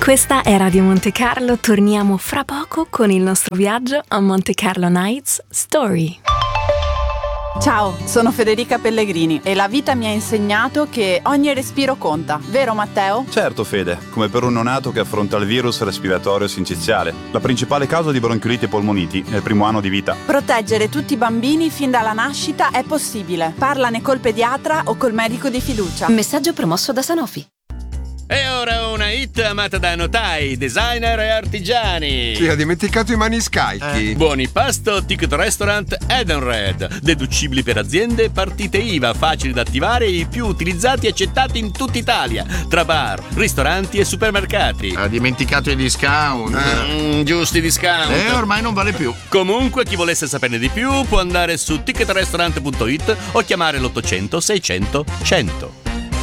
Questa è Radio Monte Carlo, torniamo fra poco con il nostro viaggio a Monte Carlo Nights Story. Ciao, sono Federica Pellegrini e la vita mi ha insegnato che ogni respiro conta, vero Matteo? Certo Fede, come per un neonato che affronta il virus respiratorio sinciziale, la principale causa di bronchiolite e polmoniti nel primo anno di vita. Proteggere tutti i bambini fin dalla nascita è possibile. Parlane col pediatra o col medico di fiducia. Messaggio promosso da Sanofi. E ora una hit amata da notai, designer e artigiani. Sì, ha dimenticato i maniscalchi. Buoni pasto, ticket restaurant Edenred. Deducibili per aziende, partite IVA, facili da attivare e i più utilizzati e accettati in tutta Italia. Tra bar, ristoranti e supermercati. Ha dimenticato i discount. Giusti discount. Ormai non vale più. Comunque, chi volesse saperne di più può andare su ticketrestaurant.it o chiamare l'800 600 100.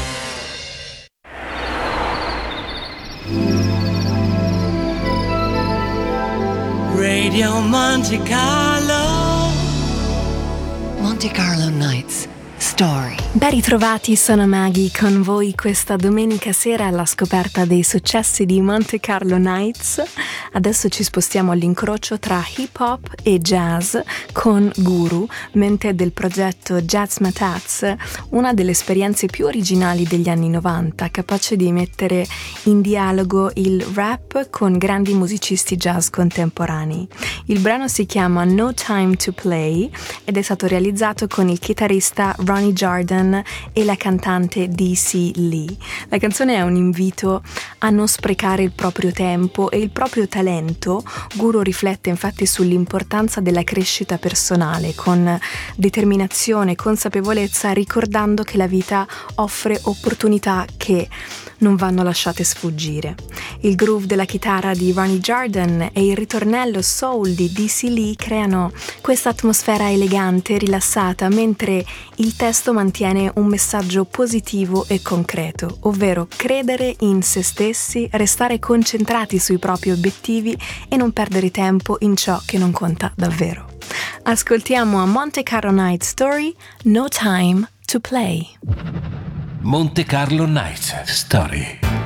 Radio Monte Carlo. Monte Carlo Nights Story. Ben ritrovati, sono Maggie con voi questa domenica sera alla scoperta dei successi di Monte Carlo Nights. Adesso ci spostiamo all'incrocio tra hip hop e jazz con Guru, mente del progetto Jazz Mataz, una delle esperienze più originali degli anni 90, capace di mettere in dialogo il rap con grandi musicisti jazz contemporanei. Il brano si chiama No Time to Play ed è stato realizzato con il chitarrista Ronnie Jordan e la cantante DC Lee. La canzone è un invito a non sprecare il proprio tempo e il proprio talento. Guru riflette infatti sull'importanza della crescita personale con determinazione e consapevolezza, ricordando che la vita offre opportunità che non vanno lasciate sfuggire. Il groove della chitarra di Ronnie Jordan e il ritornello soul di DC Lee creano questa atmosfera elegante e rilassata, mentre il testo mantiene un messaggio positivo e concreto, ovvero credere in se stessi, restare concentrati sui propri obiettivi e non perdere tempo in ciò che non conta davvero. Ascoltiamo a Monte Carlo Night Story, No Time to Play. Monte Carlo Nights Story.